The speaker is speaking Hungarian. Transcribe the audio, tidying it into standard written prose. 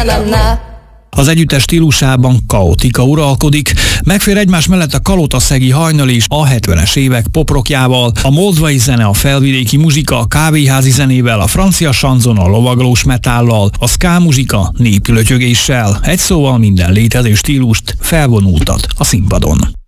Az együttes stílusában kaotika uralkodik, megfér egymás mellett a kalotaszegi hajnal és a 70-es évek poprockjával, a moldvai zene a felvidéki muzsika a kávéházi zenével, a francia sanzon a lovaglós metállal, a ska muzsika népi lötyögéssel, egy szóval minden létező stílust felvonultat a színpadon.